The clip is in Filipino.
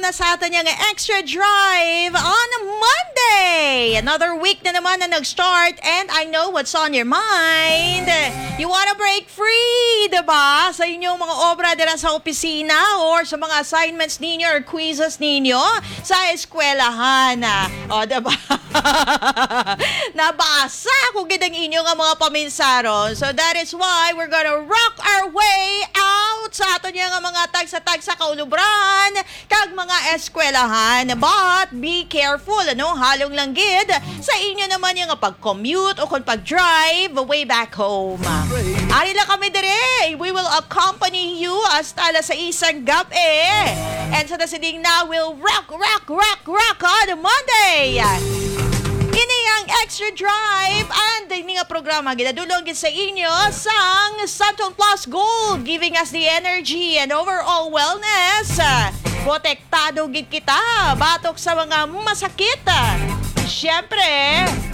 para sa atin yung extra drive on a Monday. Another week na naman na nag-start and I know what's on your mind. You wanna break free, diba? Sa inyong mga obra dira sa opisina or sa mga assignments ninyo or quizzes ninyo sa eskwelahan. O, diba? Nabasa kung gitang inyong mga paminsaron. So that is why we're gonna rock our way out sa ato niya nga mga tag sa kaulubran kag mga eskwelahan. But be careful, ano? Halong lang gid sa inyo naman yung pag-commute o kung pag-drive way back home. Ari lang kami dire. We will accompany you hasta sa isang gabi. And sa tasiding na, we'll rock on Monday. Ini ang Extra Drive and ini nga programa ginadulong sa inyo sang Santon Plus Gold, giving us the energy and overall wellness. Protektado gid kita batok sa mga masakit. Siyempre,